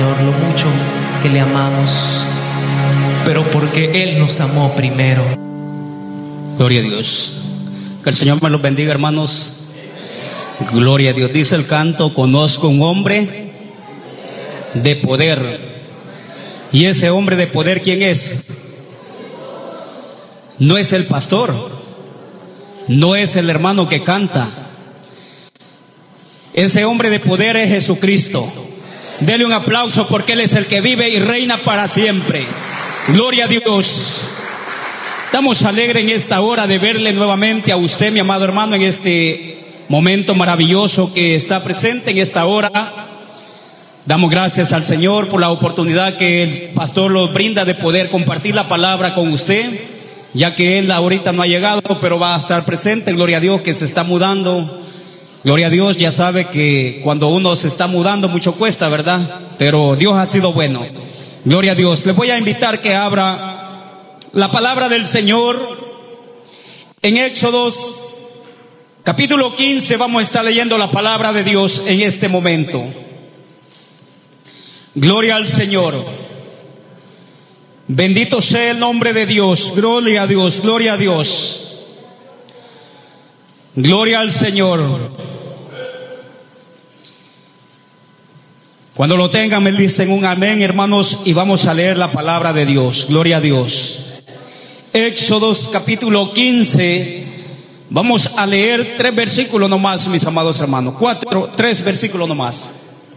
Señor lo mucho que le amamos, pero porque Él nos amó primero. Gloria a Dios. Que el Señor me los bendiga, hermanos. Gloria a Dios. Dice el canto: conozco un hombre de poder. Y ese hombre de poder, ¿quién es? No es el pastor, no es el hermano que canta. Ese hombre de poder es Jesucristo. Dele un aplauso porque Él es el que vive y reina para siempre. Gloria a Dios. Estamos alegres en esta hora de verle nuevamente a usted, mi amado hermano, en este momento maravilloso que está presente en esta hora. Damos gracias al Señor por la oportunidad que el pastor nos brinda de poder compartir la palabra con usted, ya que Él ahorita no ha llegado, pero va a estar presente. Gloria a Dios, que se está mudando. Gloria a Dios, ya sabe que cuando uno se está mudando mucho cuesta, ¿verdad? Pero Dios ha sido bueno. Gloria a Dios. Les voy a invitar que abra la palabra del Señor en Éxodos capítulo 15. Vamos a estar leyendo la palabra de Dios en este momento. Gloria al Señor. Bendito sea el nombre de Dios. Gloria a Dios, gloria a Dios. Gloria al Señor. Cuando lo tengan me dicen un amén, hermanos, y vamos a leer la palabra de Dios. Gloria a Dios. Éxodos capítulo 15. Vamos a leer 3 versículos nomás, mis amados hermanos. 3 versículos nomás.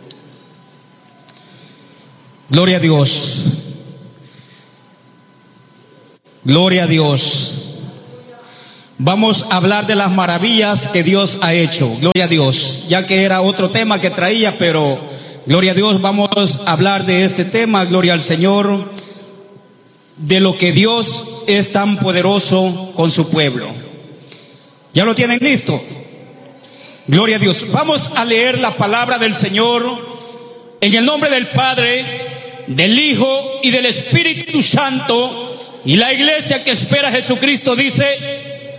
Gloria a Dios. Gloria a Dios. Vamos a hablar de las maravillas que Dios ha hecho. Gloria a Dios. Ya que era otro tema que traía, pero gloria a Dios, vamos a hablar de este tema. Gloria al Señor. De lo que Dios es tan poderoso con su pueblo. ¿Ya lo tienen listo? Gloria a Dios. Vamos a leer la palabra del Señor en el nombre del Padre, del Hijo y del Espíritu Santo. Y la iglesia que espera a Jesucristo dice: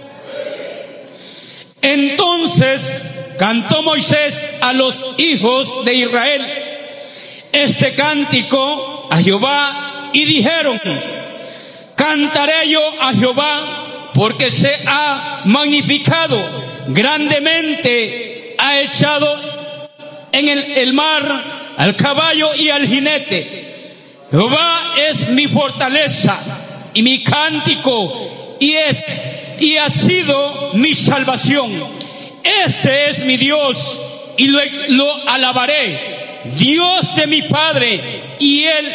entonces cantó Moisés a los hijos de Israel este cántico a Jehová, y dijeron: cantaré yo a Jehová, porque se ha magnificado grandemente, ha echado en el mar al caballo y al jinete. Jehová es mi fortaleza y mi cántico, y ha sido mi salvación. Este es mi Dios, y lo alabaré, Dios de mi Padre, y Él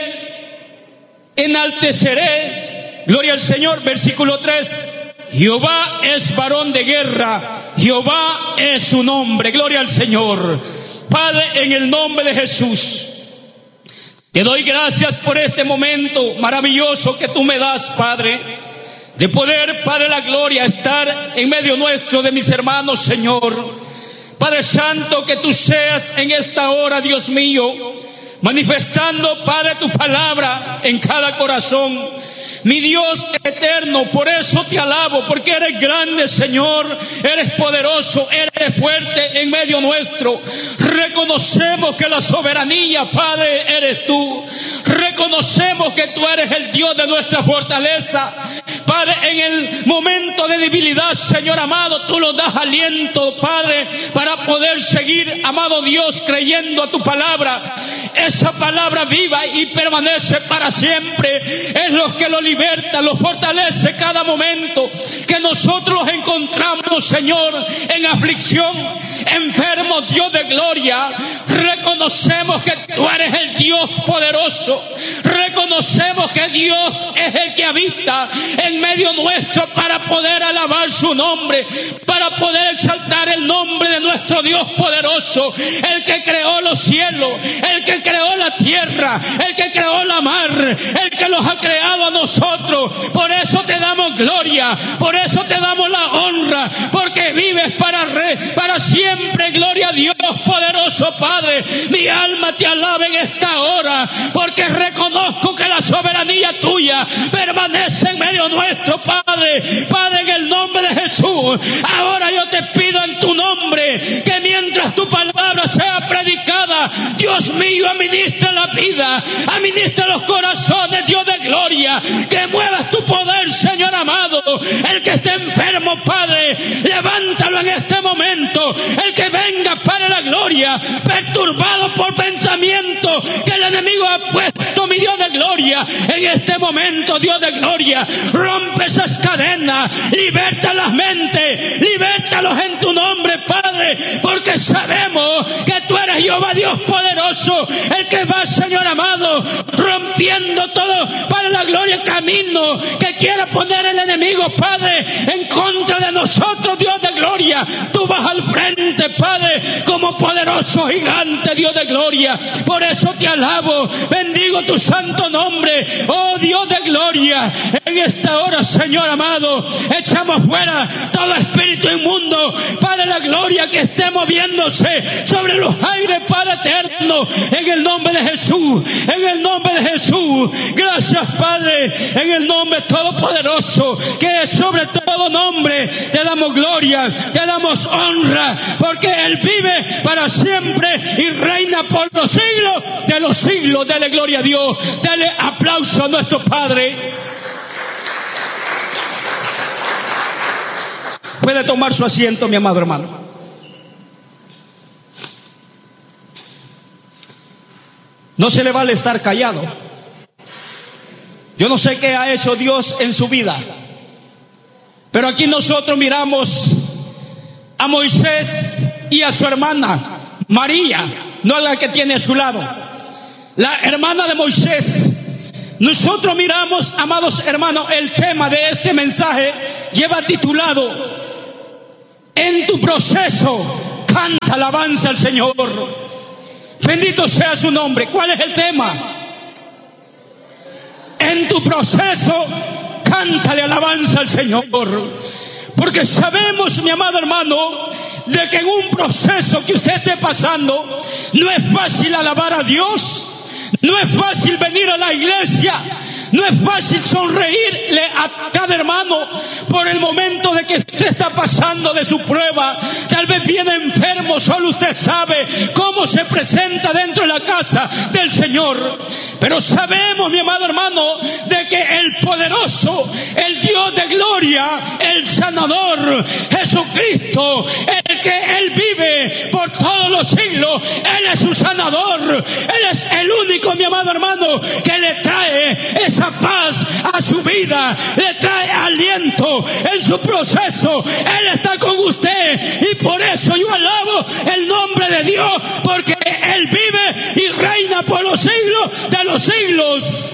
enalteceré. Gloria al Señor. Versículo 3. Jehová es varón de guerra, Jehová es su nombre. Gloria al Señor. Padre, en el nombre de Jesús, te doy gracias por este momento maravilloso que tú me das, Padre, de poder, Padre, la gloria, estar en medio nuestro de mis hermanos, Señor. Padre Santo, que tú seas en esta hora, Dios mío, manifestando, Padre, tu palabra en cada corazón. Mi Dios eterno, por eso te alabo, porque eres grande, Señor, eres poderoso, eres fuerte en medio nuestro. Reconocemos que la soberanía, Padre, eres tú. Reconocemos que tú eres el Dios de nuestra fortaleza. Padre, en el momento de debilidad, Señor amado, tú nos das aliento, Padre, para poder seguir, amado Dios, creyendo a tu palabra. Esa palabra viva y permanece para siempre. Es lo que lo liberta, lo fortalece cada momento que nosotros encontramos, Señor, en aflicción, enfermos. Dios de gloria, reconocemos que tú eres el Dios poderoso. Reconocemos que Dios es el que habita en medio nuestro para poder alabar su nombre, para poder exaltar el nombre de nuestro Dios poderoso, el que creó los cielos, el que creó la tierra, el que creó la mar, el que los ha creado a nosotros. Por eso te damos gloria, por eso te damos la honra, porque vives para siempre. Gloria a Dios poderoso, Padre. Mi alma te alaba en esta hora, porque reconozco que la soberanía tuya permanece en medio nuestro, Padre. Padre, en el nombre de Jesús, ahora yo te pido en tu nombre que mientras tu palabra palabra sea predicada. Dios mío, administra la vida, administra los corazones, Dios de gloria, que muevas tu poder, Señor amado. El que esté enfermo, Padre, levántalo en este momento. El que venga para la gloria, perturbado por pensamientos que el enemigo ha puesto, mi Dios de gloria, en este momento, Dios de gloria, rompe esas cadenas, liberta las mentes, libértalos en tu nombre, Padre, porque sabemos que tú eres Jehová Dios poderoso, el que va, Señor amado, rompiendo todo para la gloria, camino que quiera poner el enemigo, Padre, en contra de nosotros, Dios de gloria. Tú vas al frente, Padre, como poderoso gigante, Dios de gloria. Por eso te alabo, bendigo tu santo nombre, oh Dios de gloria. En esta hora, Señor amado, echamos fuera todo espíritu inmundo, Padre, la gloria que esté moviéndose sobre los aires, Padre eterno, en el nombre de Jesús, en el nombre de Jesús. Gracias, Padre, en el nombre todopoderoso, que es sobre todo nombre. Te damos gloria, te damos honra, porque Él vive para siempre y reina por los siglos de los siglos. Dale gloria a Dios, dale aplauso a nuestro Padre. Puede tomar su asiento, mi amado hermano. No se le vale estar callado. Yo no sé qué ha hecho Dios en su vida, pero aquí nosotros miramos a Moisés y a su hermana María, no la que tiene a su lado, la hermana de Moisés. Nosotros miramos, amados hermanos, el tema de este mensaje lleva titulado: en tu proceso canta alabanza al Señor. Bendito sea su nombre. ¿Cuál es el tema? En tu proceso cántale alabanza al Señor. Porque sabemos, mi amado hermano, de que en un proceso que usted esté pasando, no es fácil alabar a Dios, no es fácil venir a la iglesia, no es fácil sonreírle a cada hermano por el momento de que usted está pasando de su prueba. Tal vez viene enfermo, solo usted sabe cómo se presenta dentro de la casa del Señor. Pero sabemos, mi amado hermano, de que el poderoso, el Dios de gloria, el sanador, Jesucristo, el que Él vive por todos los siglos, Él es su sanador. Él es el único, mi amado hermano, que le trae esa paz a su vida, le trae aliento en su proceso. Él está con usted y por eso yo alabo el nombre de Dios, porque Él vive y reina por los siglos de los siglos.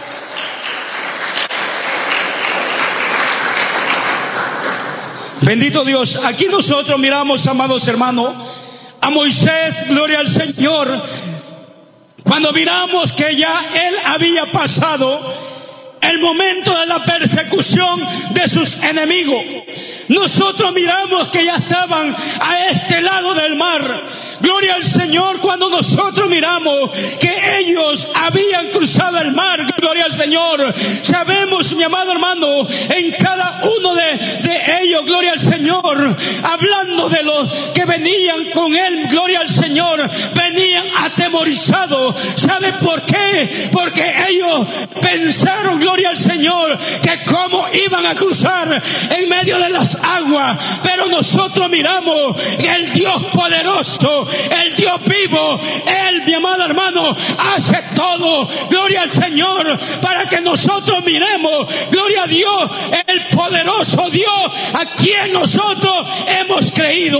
Bendito Dios. Aquí nosotros miramos, amados hermanos, a Moisés, gloria al Señor. Cuando miramos que ya él había pasado el momento de la persecución de sus enemigos, nosotros miramos que ya estaban a este lado del mar. Gloria al Señor. Cuando nosotros miramos que ellos habían cruzado el mar, gloria al Señor, sabemos, mi amado hermano, en cada uno de ellos, gloria al Señor, hablando de los que venían con él, gloria al Señor, venían atemorizados. ¿Sabe por qué? Porque ellos pensaron, gloria al Señor, que cómo iban a cruzar en medio de las aguas. Pero nosotros miramos que el Dios poderoso, el Dios vivo, Él, mi amado hermano, hace todo, gloria al Señor, para que nosotros miremos, gloria a Dios, el poderoso Dios a quien nosotros hemos creído.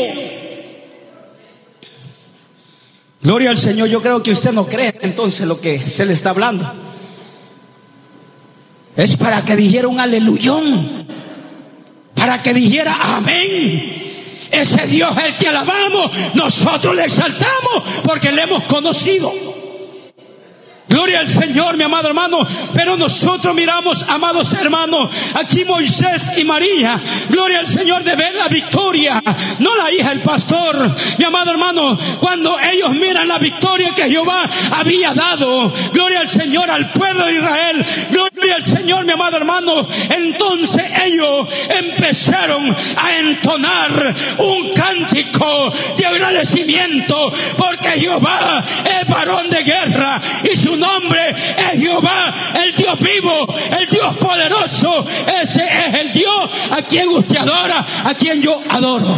Gloria al Señor. Yo creo que usted no cree entonces lo que se le está hablando. Es para que dijera un aleluyón, para que dijera amén. Ese Dios es el que alabamos, nosotros le exaltamos porque le hemos conocido. Gloria al Señor, mi amado hermano. Pero nosotros miramos, amados hermanos, aquí Moisés y María, gloria al Señor, de ver la victoria, no la hija del pastor, mi amado hermano. Cuando ellos miran la victoria que Jehová había dado, gloria al Señor, al pueblo de Israel, gloria al Señor, mi amado hermano, entonces ellos empezaron a entonar un cántico de agradecimiento, porque Jehová es varón de guerra y su nombre es Jehová, el Dios vivo, el Dios poderoso. Ese es el Dios a quien usted adora, a quien yo adoro.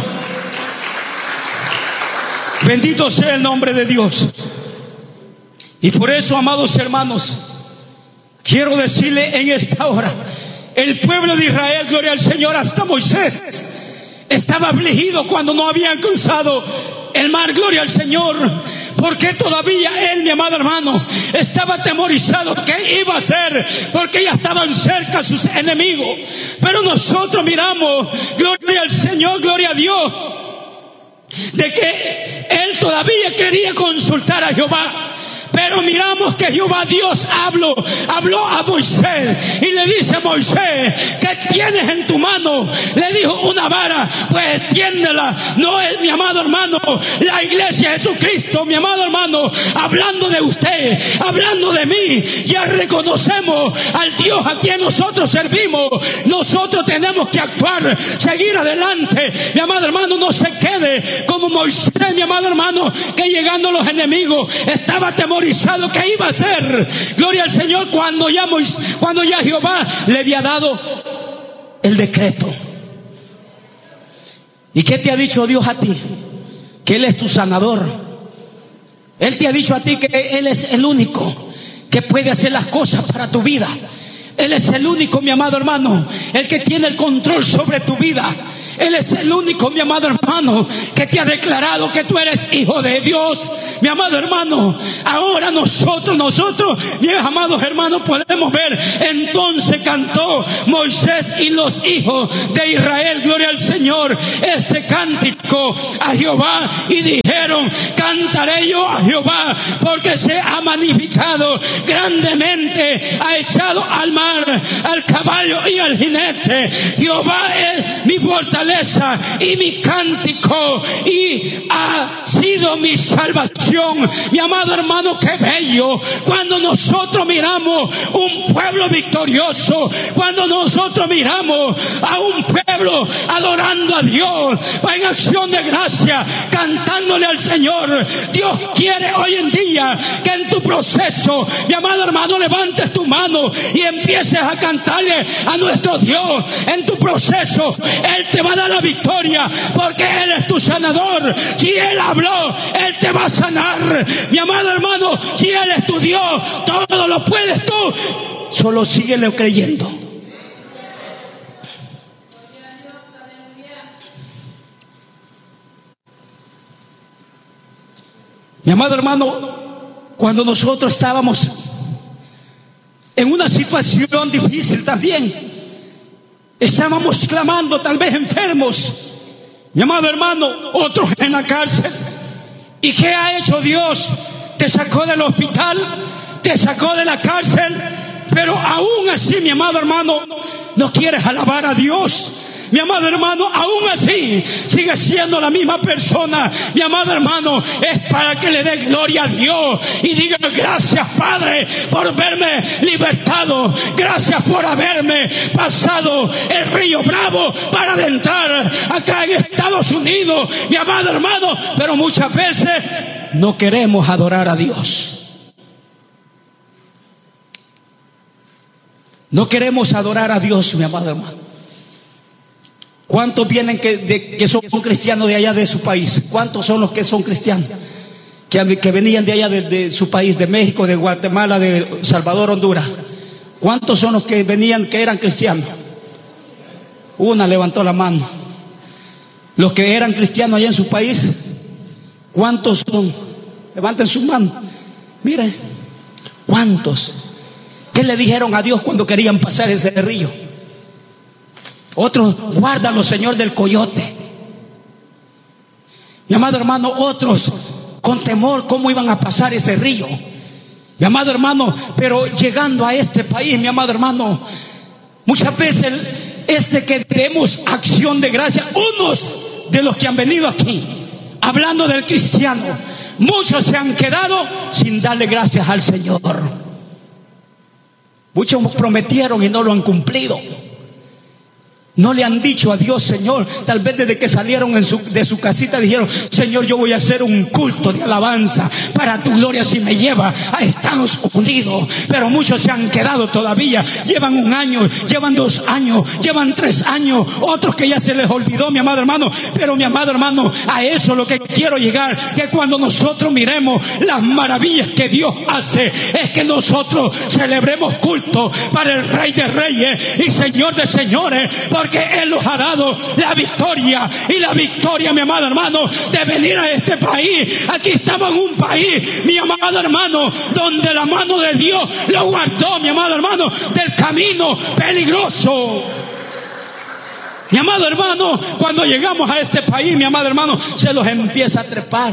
Bendito sea el nombre de Dios. Y por eso, amados hermanos, quiero decirle en esta hora, el pueblo de Israel, gloria al Señor, hasta Moisés estaba afligido cuando no habían cruzado el mar, gloria al Señor, porque todavía él, mi amado hermano, estaba atemorizado. ¿Qué iba a hacer? Porque ya estaban cerca sus enemigos. Pero nosotros miramos, gloria al Señor, gloria a Dios, de que él todavía quería consultar a Jehová. Pero miramos que Jehová Dios habló a Moisés y le dice: Moisés, ¿qué tienes en tu mano? Le dijo: una vara. Pues extiéndela. No es, mi amado hermano, la iglesia de Jesucristo, mi amado hermano, hablando de usted, hablando de mí. Ya reconocemos al Dios a quien nosotros servimos. Nosotros tenemos que actuar, seguir adelante, mi amado hermano. No se quede como Moisés, mi amado hermano, que llegando los enemigos estaba atemorizado. ¿Qué iba a hacer? Gloria al Señor, cuando ya Jehová le había dado el decreto. ¿Y qué te ha dicho Dios a ti? Que Él es tu sanador. Él te ha dicho a ti que Él es el único que puede hacer las cosas para tu vida. Él es el único, mi amado hermano, el que tiene el control sobre tu vida. Él es el único, mi amado hermano, que te ha declarado que tú eres hijo de Dios, mi amado hermano. Ahora nosotros, mis amados hermanos, podemos ver. Entonces cantó Moisés y los hijos de Israel, gloria al Señor, este cántico a Jehová, y dijeron: cantaré yo a Jehová, porque se ha magnificado grandemente, ha echado al mar al caballo y al jinete. Jehová es mi fortaleza y mi cántico, y ha sido mi salvación. Mi amado hermano, qué bello cuando nosotros miramos un pueblo victorioso, cuando nosotros miramos a un pueblo adorando a Dios en acción de gracia, cantándole al Señor. Dios quiere hoy en día que en tu proceso, mi amado hermano, levantes tu mano y empieces a cantarle a nuestro Dios. En tu proceso Él te va a dar la victoria, porque Él es tu sanador. Si Él habló, Él te va a sanar. Mi amado hermano, si Él es tu Dios, todo lo puedes tú. Solo síguele creyendo. Mi amado hermano, cuando nosotros estábamos en una situación difícil también, estábamos clamando, tal vez enfermos, mi amado hermano, otros en la cárcel. ¿Y qué ha hecho Dios? Te sacó del hospital, te sacó de la cárcel, pero aún así, mi amado hermano, no quieres alabar a Dios. Mi amado hermano, aún así sigue siendo la misma persona. Mi amado hermano, es para que le dé gloria a Dios y diga: gracias, Padre, por verme libertado. Gracias por haberme pasado el río Bravo para adentrar acá en Estados Unidos. Mi amado hermano, pero muchas veces no queremos adorar a Dios. No queremos adorar a Dios, mi amado hermano. ¿Cuántos vienen que son cristianos de allá de su país? ¿Cuántos son los que son cristianos? Que venían de allá de su país, de México, de Guatemala, de Salvador, Honduras. ¿Cuántos son los que venían que eran cristianos? Una levantó la mano. Los que eran cristianos allá en su país, ¿cuántos son? Levanten su mano. Miren, ¿cuántos? ¿Qué le dijeron a Dios cuando querían pasar ese río? Otros: guárdalo, Señor, del coyote. Mi amado hermano, otros con temor cómo iban a pasar ese río. Mi amado hermano, pero llegando a este país, mi amado hermano, muchas veces es de que demos acción de gracia. Unos de los que han venido aquí, hablando del cristiano, muchos se han quedado sin darle gracias al Señor. Muchos prometieron y no lo han cumplido. No le han dicho a Dios, Señor, tal vez desde que salieron de su casita dijeron, Señor, yo voy a hacer un culto de alabanza para tu gloria si me lleva a Estados Unidos. Pero muchos se han quedado todavía, llevan 1 año, llevan 2 años, llevan 3 años, otros que ya se les olvidó, mi amado hermano. Pero mi amado hermano, a eso es lo que quiero llegar, que cuando nosotros miremos las maravillas que Dios hace, es que nosotros celebremos culto para el Rey de Reyes y Señor de Señores, porque Él nos ha dado la victoria. Y la victoria, mi amado hermano, de venir a este país. Aquí estamos en un país, mi amado hermano, donde la mano de Dios lo guardó, mi amado hermano, del camino peligroso. Mi amado hermano, cuando llegamos a este país, mi amado hermano, se los empieza a trepar.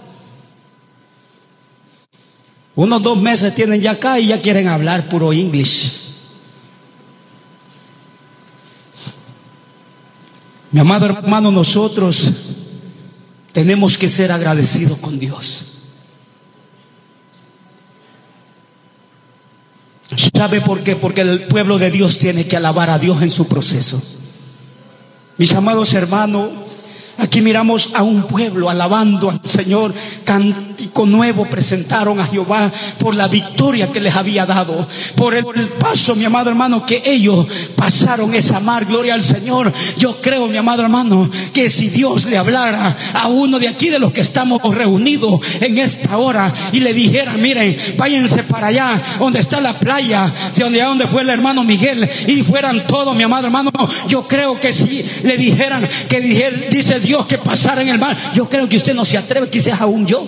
Unos 2 meses tienen ya acá y ya quieren hablar puro inglés. Mi amado hermano, nosotros tenemos que ser agradecidos con Dios. ¿Sabe por qué? Porque el pueblo de Dios tiene que alabar a Dios en su proceso. Mis amados hermanos, aquí miramos a un pueblo alabando al Señor. Cántico nuevo presentaron a Jehová por la victoria que les había dado, por el paso, mi amado hermano, que ellos pasaron esa mar. Gloria al Señor. Yo creo, mi amado hermano, que si Dios le hablara a uno de aquí de los que estamos reunidos en esta hora y le dijera, miren, váyanse para allá donde está la playa, de donde fue el hermano Miguel, y fueran todos, mi amado hermano, yo creo que si le dijeran que dice Dios que pasara en el mar, yo creo que usted no se atreve, quizás aún yo.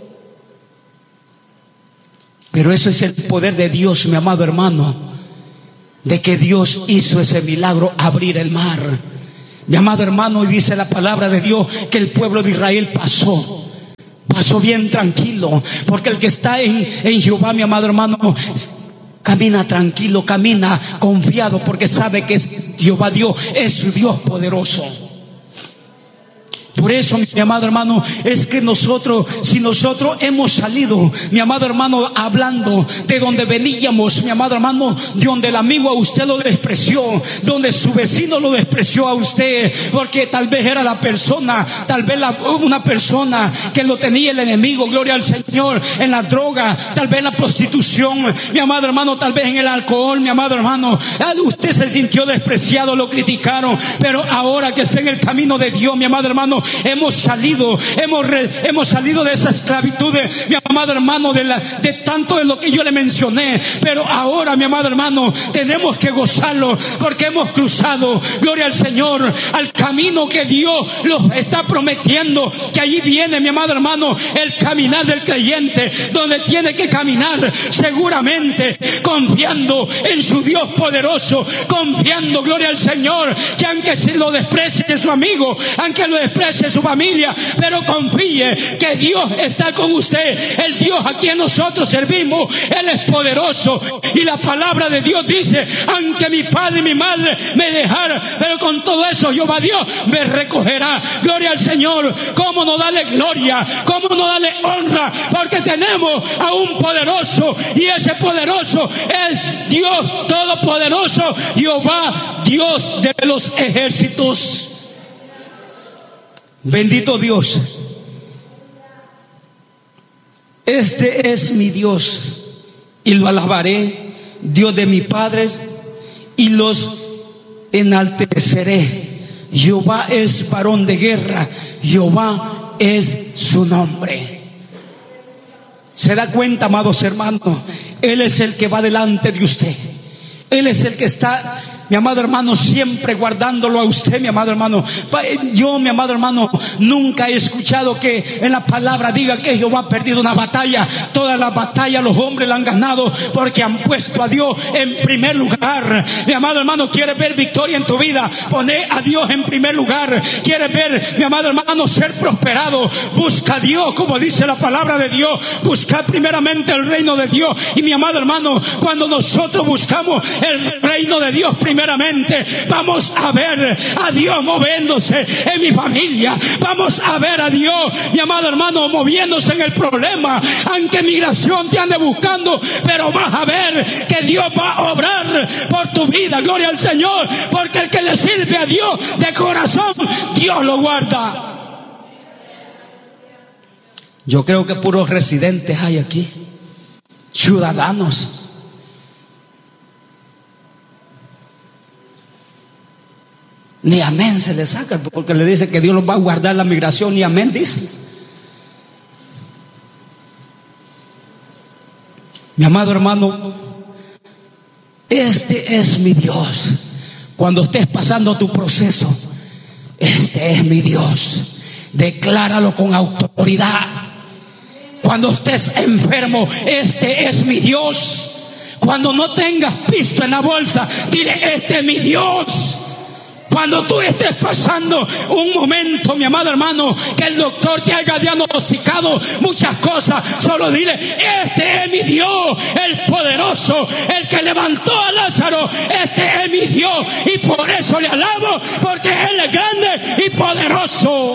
Pero eso es el poder de Dios, mi amado hermano, de que Dios hizo ese milagro, abrir el mar. Mi amado hermano, y dice la palabra de Dios que el pueblo de Israel pasó bien tranquilo, porque el que está en Jehová, mi amado hermano, camina tranquilo, camina confiado, porque sabe que Jehová Dios es su Dios poderoso. Por eso, mi amado hermano, es que si nosotros hemos salido, mi amado hermano, hablando de donde veníamos, mi amado hermano, de donde el amigo a usted lo despreció, donde su vecino lo despreció a usted, porque tal vez era la persona, tal vez una persona que lo tenía el enemigo, gloria al Señor, en la droga, tal vez en la prostitución, mi amado hermano, tal vez en el alcohol, mi amado hermano, usted se sintió despreciado, lo criticaron, pero ahora que está en el camino de Dios, mi amado hermano, hemos salido de esa esclavitud, mi amado hermano, de tanto de lo que yo le mencioné. Pero ahora, mi amado hermano, tenemos que gozarlo, porque hemos cruzado, gloria al Señor, al camino que Dios los está prometiendo, que allí viene, mi amado hermano, el caminar del creyente, donde tiene que caminar seguramente confiando en su Dios poderoso, confiando, gloria al Señor, que aunque se lo desprecie su amigo, aunque lo desprecie su familia, pero confíe que Dios está con usted. El Dios a quien nosotros servimos, Él es poderoso, y la palabra de Dios dice, aunque mi padre y mi madre me dejaran, pero con todo eso Jehová Dios me recogerá. Gloria al Señor. ¿Cómo no darle gloria? ¿Cómo no darle honra? Porque tenemos a un poderoso, y ese poderoso es Dios todopoderoso, Jehová Dios de los ejércitos. Bendito Dios. Este es mi Dios y lo alabaré, Dios de mis padres, y los enalteceré. Jehová es varón de guerra, Jehová es su nombre. ¿Se da cuenta, amados hermanos? Él es el que va delante de usted. Él es el que está, mi amado hermano, siempre guardándolo a usted, mi amado hermano. Yo, mi amado hermano, nunca he escuchado que en la palabra diga que Jehová ha perdido una batalla. Todas las batallas los hombres la han ganado porque han puesto a Dios en primer lugar. Mi amado hermano, ¿quieres ver victoria en tu vida? Poné a Dios en primer lugar. ¿Quieres ver, mi amado hermano, ser prosperado? Busca a Dios, como dice la palabra de Dios. Buscad primeramente el reino de Dios. Y mi amado hermano, cuando nosotros buscamos el reino de Dios primeramente, vamos a ver a Dios moviéndose en mi familia. Vamos a ver a Dios, mi amado hermano, moviéndose en el problema. Aunque migración te ande buscando, pero vas a ver que Dios va a obrar por tu vida. Gloria al Señor, porque el que le sirve a Dios de corazón, Dios lo guarda. Yo creo que puros residentes hay aquí, ciudadanos. Ni amén se le saca, porque le dice que Dios los va a guardar la migración. Ni amén dice. Mi amado hermano, este es mi Dios. Cuando estés pasando tu proceso, este es mi Dios. Decláralo con autoridad. Cuando estés enfermo, este es mi Dios. Cuando no tengas pisto en la bolsa, dile, este es mi Dios. Cuando tú estés pasando un momento, mi amado hermano, que el doctor te haya diagnosticado muchas cosas, solo dile, este es mi Dios, el poderoso, el que levantó a Lázaro. Este es mi Dios, y por eso le alabo, porque Él es grande y poderoso.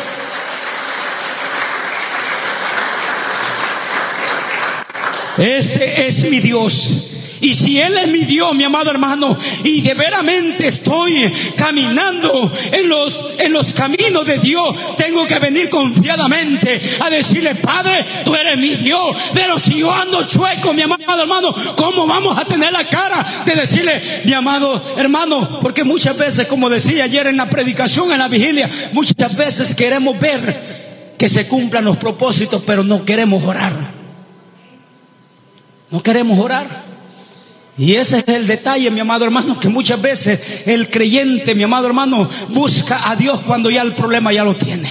Ese es mi Dios. Y si Él es mi Dios, mi amado hermano, y de veramente estoy caminando en los caminos de Dios, tengo que venir confiadamente a decirle, Padre, tú eres mi Dios. Pero si yo ando chueco, mi amado hermano, ¿cómo vamos a tener la cara de decirle, mi amado hermano? Porque muchas veces, como decía ayer en la predicación, en la vigilia, muchas veces queremos ver que se cumplan los propósitos, pero no queremos orar. No queremos orar. Y ese es el detalle, mi amado hermano, que muchas veces el creyente, mi amado hermano, busca a Dios cuando ya el problema ya lo tiene.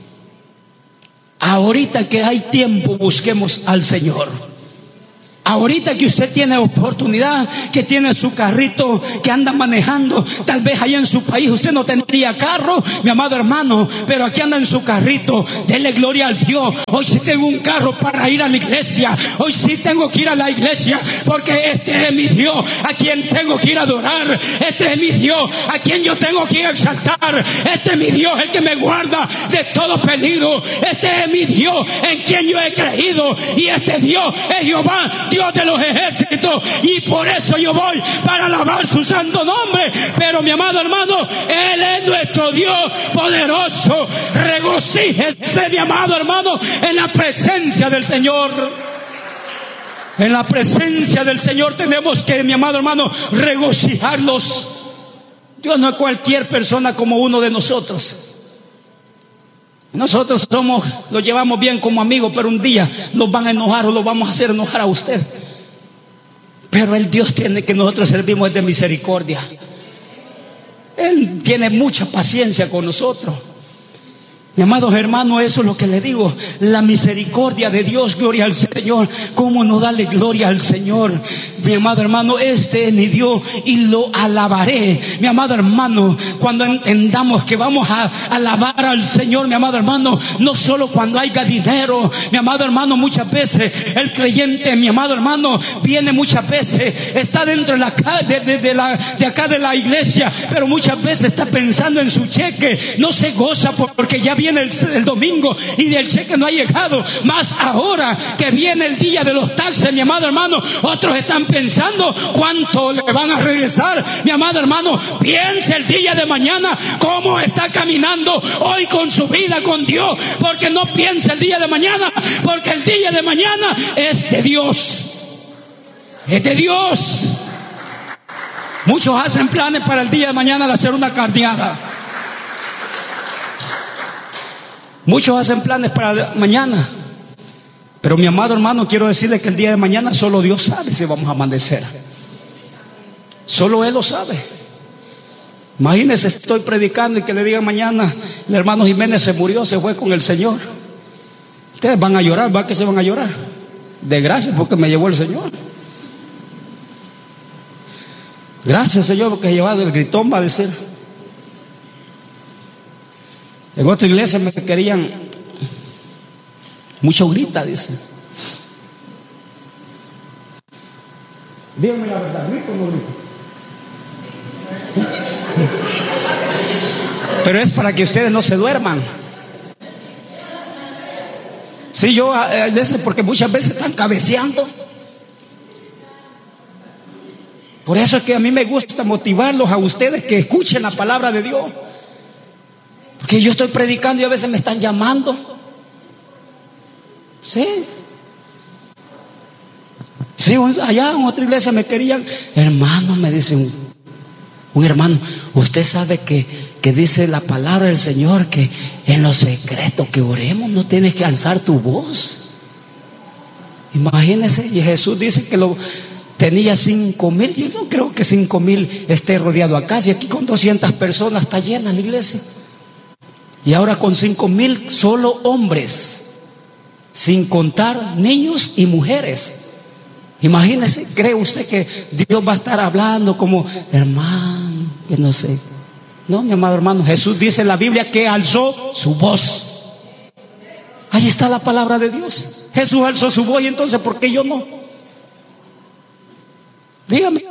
Ahorita que hay tiempo, busquemos al Señor. Ahorita que usted tiene oportunidad, que tiene su carrito, que anda manejando, tal vez allá en su país usted no tendría carro, mi amado hermano, pero aquí anda en su carrito. Dele gloria al Dios. Hoy sí tengo un carro para ir a la iglesia. Hoy sí tengo que ir a la iglesia, porque este es mi Dios a quien tengo que ir a adorar. Este es mi Dios a quien yo tengo que ir a exaltar. Este es mi Dios, el que me guarda de todo peligro. Este es mi Dios en quien yo he creído. Y este Dios es Jehová, Dios de los ejércitos, y por eso yo voy para alabar su santo nombre. Pero mi amado hermano, Él es nuestro Dios poderoso. Regocíjese, mi amado hermano, en la presencia del Señor. En la presencia del Señor tenemos que, mi amado hermano, regocijarnos. Dios no es cualquier persona como uno de nosotros. Nosotros lo llevamos bien como amigos, pero un día nos van a enojar o lo vamos a hacer enojar a usted. Pero el Dios tiene que nosotros servimos es de misericordia. Él tiene mucha paciencia con nosotros. Mi amados hermanos, eso es lo que le digo. La misericordia de Dios, gloria al Señor. ¿Cómo no darle gloria al Señor? Mi amado hermano, este es mi Dios y lo alabaré. Mi amado hermano, cuando entendamos que vamos a alabar al Señor, mi amado hermano, no solo cuando haya dinero. Mi amado hermano, muchas veces el creyente, mi amado hermano, viene muchas veces, está dentro de acá de la iglesia, pero muchas veces está pensando en su cheque. No se goza porque ya viene el domingo y del cheque no ha llegado. Más ahora que viene el día de los taxes, mi amado hermano, otros están pensando cuánto le van a regresar. Mi amado hermano, piense el día de mañana cómo está caminando hoy con su vida con Dios, porque no piense el día de mañana, porque el día de mañana es de Dios. Es de Dios. Muchos hacen planes para el día de mañana de hacer una carneada. Muchos hacen planes para mañana. Pero mi amado hermano, quiero decirle que el día de mañana solo Dios sabe si vamos a amanecer. Solo Él lo sabe. Imagínense, estoy predicando y que le digan mañana: el hermano Jiménez se murió, se fue con el Señor. Ustedes van a llorar, ¿va que se van a llorar? De gracias porque me llevó el Señor. Gracias, Señor, porque he llevado el gritón, va a decir. En otra iglesia me querían mucho grita, dice. Díganme la verdad, ¿grito o no grito? Pero es para que ustedes no se duerman. Sí, yo, porque muchas veces están cabeceando. Por eso es que a mí me gusta motivarlos a ustedes que escuchen la palabra de Dios. Porque yo estoy predicando y a veces me están llamando. Sí. Sí, allá en otra iglesia me querían: hermano, me dice un hermano, usted sabe que dice la palabra del Señor que en lo secreto que oremos no tienes que alzar tu voz. Imagínese, y Jesús dice que tenía 5,000. Yo no creo que 5,000 esté rodeado acá, si aquí con 200 personas está llena la iglesia. Y ahora con 5,000 solo hombres, sin contar niños y mujeres. Imagínese, ¿cree usted que Dios va a estar hablando como hermano, que no sé? No, mi amado hermano, Jesús dice en la Biblia que alzó su voz. Ahí está la palabra de Dios. Jesús alzó su voz, y entonces ¿por qué yo no? Dígame.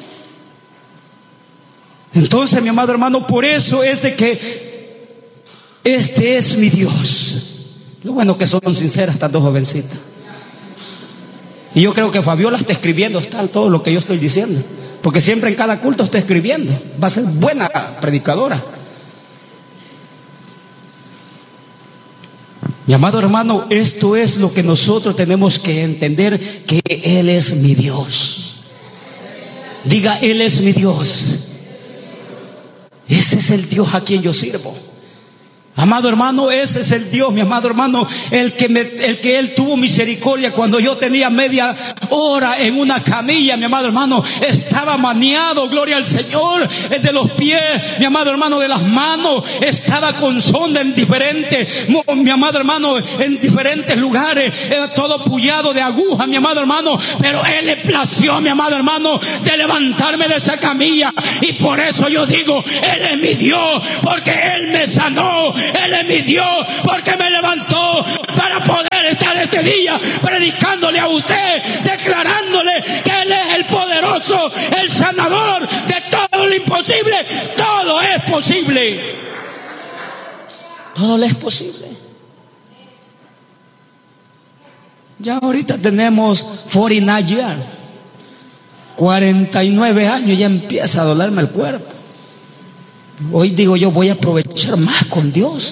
Entonces, mi amado hermano, por eso es de que este es mi Dios. Lo bueno que son sinceras estas dos jovencitas. Y yo creo que Fabiola está escribiendo, está todo lo que yo estoy diciendo, porque siempre en cada culto está escribiendo. Va a ser buena predicadora. Mi amado hermano, esto es lo que nosotros tenemos que entender, que Él es mi Dios. Diga: Él es mi Dios. Ese es el Dios a quien yo sirvo. Amado hermano, ese es el Dios, mi amado hermano, el que Él tuvo misericordia cuando yo tenía media hora en una camilla, mi amado hermano, estaba maniado, gloria al Señor, de los pies, mi amado hermano, de las manos, estaba con sonda en diferentes, mi amado hermano, en diferentes lugares, era todo pullado de aguja, mi amado hermano, pero Él le plació, mi amado hermano, de levantarme de esa camilla, y por eso yo digo: Él es mi Dios, porque Él me sanó. Él es mi Dios, porque me levantó para poder estar este día predicándole a usted, declarándole que Él es el poderoso, el sanador de todo lo imposible. Todo es posible. Todo le es posible. Ya ahorita tenemos 49 years, 49 años, ya empieza a dolerme el cuerpo. Hoy digo yo: voy a aprovechar más con Dios.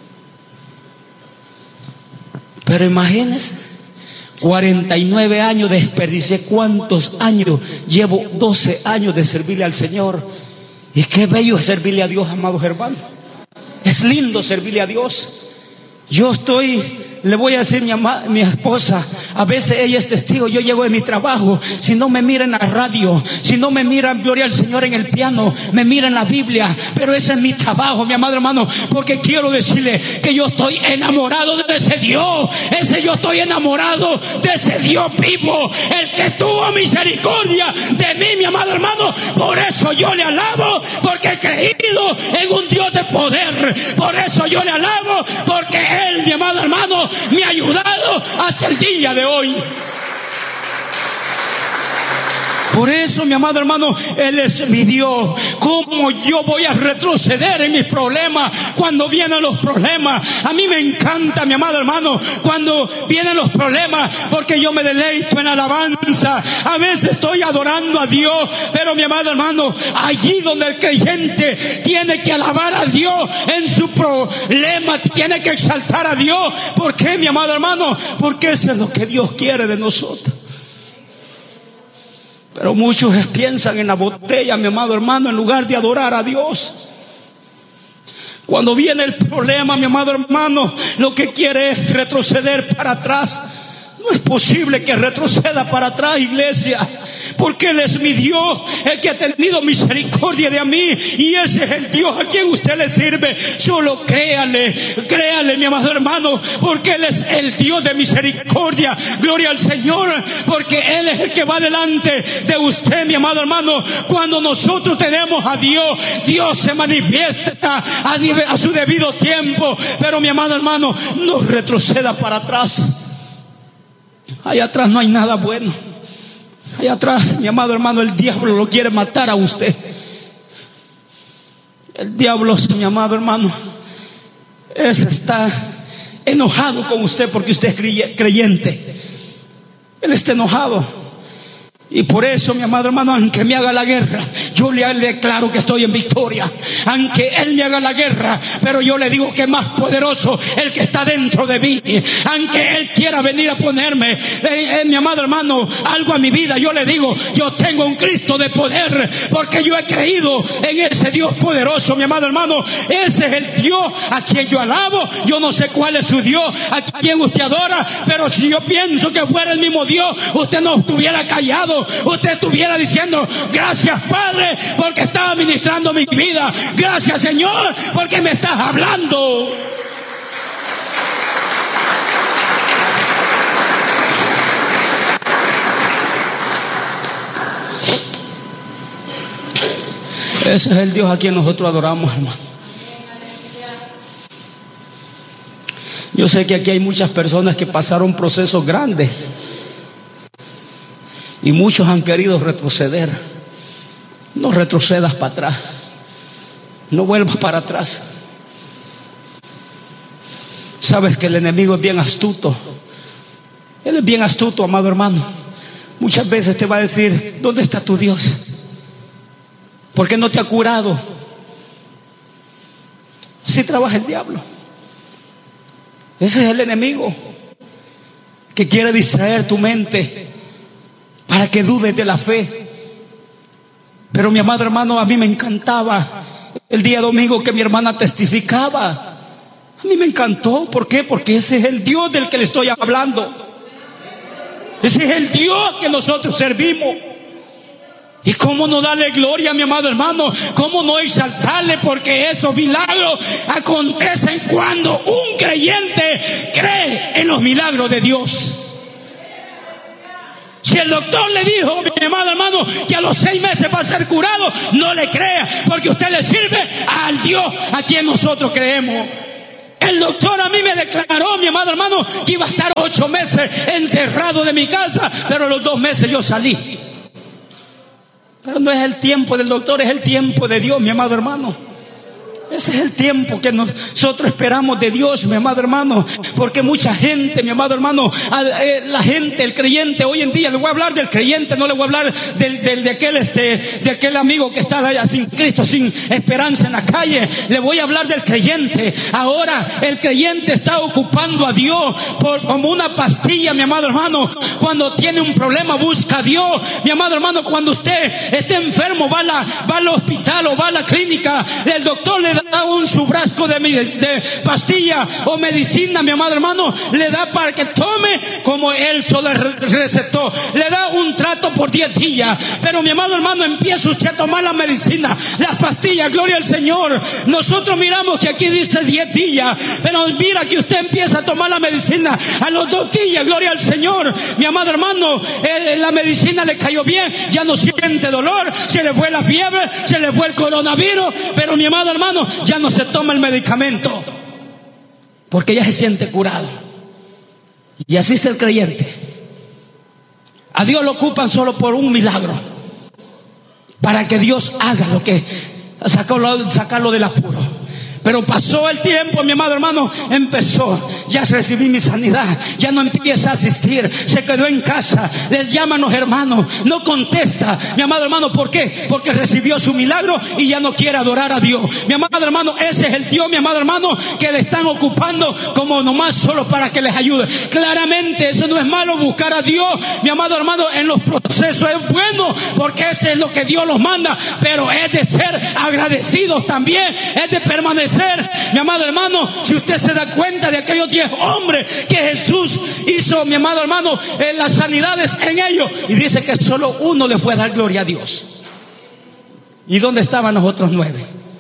Pero imagínense, 49 años desperdicié. ¿Cuántos años? Llevo 12 años de servirle al Señor. Y qué bello es servirle a Dios, amados hermanos. Es lindo servirle a Dios. Yo le voy a decir mi esposa, a veces ella es testigo, yo llego de mi trabajo, si no me mira en la radio, si no me mira, gloria al Señor, en el piano, me mira en la Biblia, pero ese es mi trabajo, mi amado hermano, porque quiero decirle que yo estoy enamorado de ese Dios, yo estoy enamorado de ese Dios vivo, el que tuvo misericordia de mí, mi amado hermano. Por eso yo le alabo, porque he creído en un Dios de poder. Por eso yo le alabo, porque Él, mi amado hermano, me ha ayudado hasta el día de hoy. Por eso, mi amado hermano, Él es mi Dios. ¿Cómo yo voy a retroceder en mis problemas cuando vienen los problemas? A mí me encanta, mi amado hermano, cuando vienen los problemas, porque yo me deleito en alabanza. A veces estoy adorando a Dios, pero mi amado hermano, allí donde el creyente tiene que alabar a Dios en su problema, tiene que exaltar a Dios. ¿Por qué, mi amado hermano? Porque eso es lo que Dios quiere de nosotros. Pero muchos piensan en la botella, mi amado hermano, en lugar de adorar a Dios. Cuando viene el problema, mi amado hermano, lo que quiere es retroceder para atrás. No es posible que retroceda para atrás, iglesia, porque Él es mi Dios, el que ha tenido misericordia de mí, y ese es el Dios a quien usted le sirve. Solo créale, mi amado hermano, porque Él es el Dios de misericordia. Gloria al Señor, porque Él es el que va delante de usted, mi amado hermano. Cuando nosotros tenemos a Dios, Dios se manifiesta a su debido tiempo. Pero mi amado hermano, no retroceda para atrás. Allá atrás no hay nada bueno. Allá atrás, mi amado hermano, el diablo lo quiere matar a usted. El diablo, mi amado hermano, está enojado con usted porque usted es creyente. Él está enojado. Y por eso, mi amado hermano, aunque me haga la guerra, yo le declaro que estoy en victoria. Aunque Él me haga la guerra, pero yo le digo que es más poderoso el que está dentro de mí. Aunque Él quiera venir a ponerme, mi amado hermano, algo a mi vida, yo le digo, yo tengo un Cristo de poder, porque yo he creído en ese Dios poderoso, mi amado hermano. Ese es el Dios a quien yo alabo. Yo no sé cuál es su Dios, a quien usted adora, pero si yo pienso que fuera el mismo Dios, usted no estuviera callado. Usted estuviera diciendo: gracias, Padre, porque estás ministrando mi vida. Gracias, Señor, porque me estás hablando. Ese es el Dios a quien nosotros adoramos, hermano. Yo sé que aquí hay muchas personas que pasaron procesos grandes y muchos han querido retroceder. No retrocedas para atrás. No vuelvas para atrás. Sabes que el enemigo es bien astuto. Él es bien astuto, amado hermano. Muchas veces te va a decir: ¿dónde está tu Dios? ¿Por qué no te ha curado? Así trabaja el diablo. Ese es el enemigo que quiere distraer tu mente para que dudes de la fe. Pero mi amado hermano, a mí me encantaba el día domingo que mi hermana testificaba. A mí me encantó. ¿Por qué? Porque ese es el Dios del que le estoy hablando. Ese es el Dios que nosotros servimos. ¿Y cómo no darle gloria, mi amado hermano? ¿Cómo no exaltarle? Porque esos milagros acontecen cuando un creyente cree en los milagros de Dios. Si el doctor le dijo, mi amado hermano, que a los 6 meses va a ser curado, no le crea, porque usted le sirve al Dios a quien nosotros creemos. El doctor a mí me declaró, mi amado hermano, que iba a estar 8 meses encerrado de mi casa, pero a los 2 meses yo salí. Pero no es el tiempo del doctor, es el tiempo de Dios, mi amado hermano. Ese es el tiempo que nosotros esperamos de Dios, mi amado hermano. Porque mucha gente, mi amado hermano, la gente, el creyente hoy en día, le voy a hablar del creyente, no le voy a hablar de aquel amigo que está allá sin Cristo, sin esperanza en la calle. Le voy a hablar del creyente. Ahora el creyente está ocupando a Dios como una pastilla, mi amado hermano. Cuando tiene un problema busca a Dios, mi amado hermano. Cuando usted esté enfermo va al hospital o va a la clínica, el doctor le da un su frasco de pastilla o medicina, mi amado hermano, le da para que tome como él solo recetó. Le da un trato por 10 días. Pero mi amado hermano, empieza usted a tomar la medicina, las pastillas, gloria al Señor. Nosotros miramos que aquí dice 10 días, pero mira que usted empieza a tomar la medicina a los 2 días, gloria al Señor. Mi amado hermano, la medicina le cayó bien, ya no siente dolor, se le fue la fiebre, se le fue el coronavirus, pero mi amado hermano, ya no se toma el medicamento porque ya se siente curado. Y así está el creyente. A Dios lo ocupan solo por un milagro, para que Dios haga lo que sacarlo del apuro. Pero pasó el tiempo, mi amado hermano, empezó, ya recibí mi sanidad, ya no empieza a asistir, se quedó en casa, les llaman los hermanos, no contesta, mi amado hermano. ¿Por qué? Porque recibió su milagro y ya no quiere adorar a Dios. Mi amado hermano, ese es el Dios, mi amado hermano, que le están ocupando como nomás solo para que les ayude. Claramente eso no es malo, buscar a Dios, mi amado hermano, en los procesos es bueno, porque eso es lo que Dios nos manda, pero es de ser agradecidos también, es de permanecer. Mi amado hermano, si usted se da cuenta de aquellos 10 hombres que Jesús hizo, mi amado hermano, las sanidades en ellos, y dice que solo uno le fue a dar gloria a Dios. ¿Y dónde estaban los otros 9?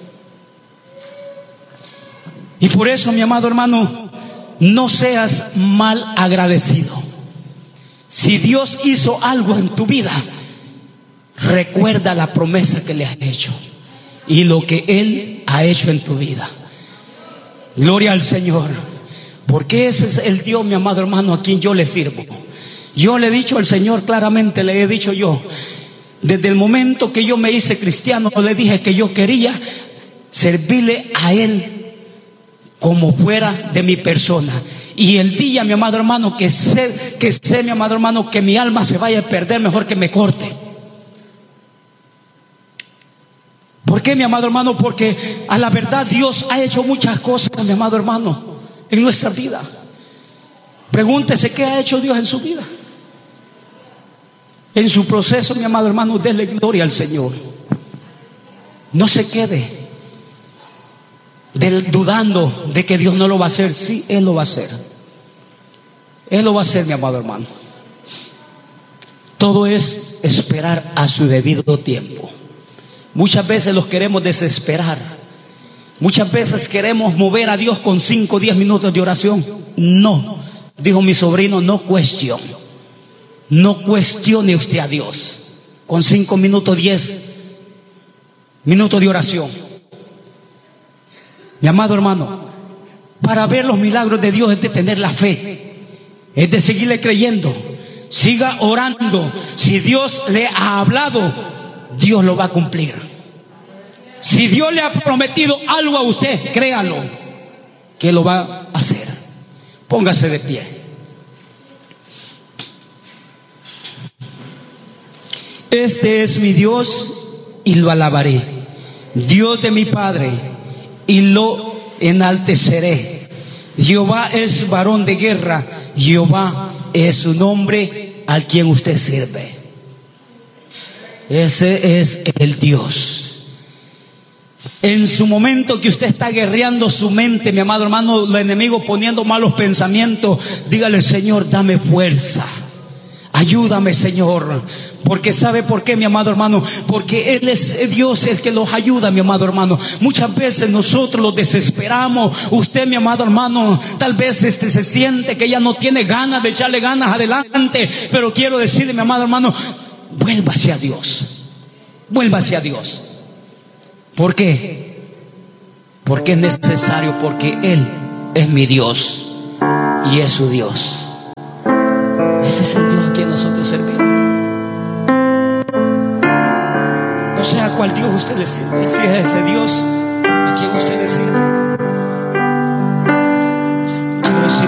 Y por eso, mi amado hermano, no seas mal agradecido. Si Dios hizo algo en tu vida, recuerda la promesa que le has hecho y lo que Él ha hecho en tu vida. Gloria al Señor, porque ese es el Dios, mi amado hermano, a quien yo le sirvo. Yo le he dicho al Señor claramente, le he dicho yo, desde el momento que yo me hice cristiano, le dije que yo quería servirle a Él como fuera de mi persona. Y el día, mi amado hermano, que sé, mi amado hermano, que mi alma se vaya a perder, mejor que me corte. ¿Por qué, mi amado hermano? Porque a la verdad Dios ha hecho muchas cosas, mi amado hermano, en nuestra vida. Pregúntese qué ha hecho Dios en su vida. En su proceso, mi amado hermano, déle gloria al Señor. No se quede dudando de que Dios no lo va a hacer. Sí, Él lo va a hacer. Él lo va a hacer, mi amado hermano. Todo es esperar a su debido tiempo. Muchas veces los queremos desesperar. Muchas veces queremos mover a Dios con 5 o 10 minutos de oración. No, dijo mi sobrino, no cuestione. No cuestione usted a Dios con 5 minutos, 10 minutos de oración. Mi amado hermano, para ver los milagros de Dios es de tener la fe, es de seguirle creyendo. Siga orando. Si Dios le ha hablado, Dios lo va a cumplir. Si Dios le ha prometido algo a usted, créalo que lo va a hacer. Póngase de pie. Este es mi Dios y lo alabaré, Dios de mi Padre, y lo enalteceré. Jehová es varón de guerra, Jehová es su nombre al quien usted sirve. Ese es el Dios. En su momento que usted está guerreando su mente, mi amado hermano, el enemigo poniendo malos pensamientos, dígale: Señor, dame fuerza, ayúdame, Señor. Porque ¿sabe por qué, mi amado hermano? Porque Él es Dios el que los ayuda, mi amado hermano. Muchas veces nosotros los desesperamos. Usted, mi amado hermano, tal vez se siente que ya no tiene ganas de echarle ganas adelante. Pero quiero decirle, mi amado hermano, vuélvase a Dios. Vuélvase a Dios. ¿Por qué? Porque es necesario, porque Él es mi Dios y es su Dios. Ese es el Dios a quien nosotros servimos. No sé a cuál Dios usted le sirve, si es ese Dios a quien usted le sirve.